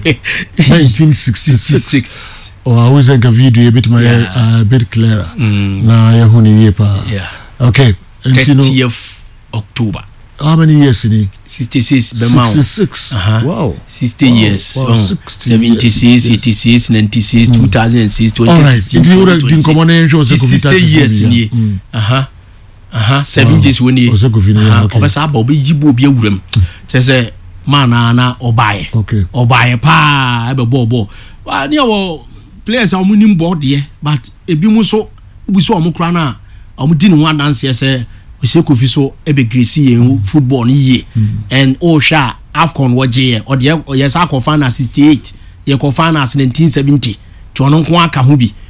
1966 I always think a video a bit a bit clearer na ya huni yepa okay 30th October how many years in 66 66 wow 60 years 76 86 96 2006 2016 all right did you din common shows 60 years ni 7 years when you obesa ba obi yibo obi awuram say mana na obaye okay obaye pa ebe bo ni awo players a nim board ye but ebi mu so buso omo kra na omo di ne one dance say we say Kofi so ebe gresi ye football ni ye and sha AFCON waje or the yes AFCON final 68 ye ko final 1970 to ono nko aka ho bi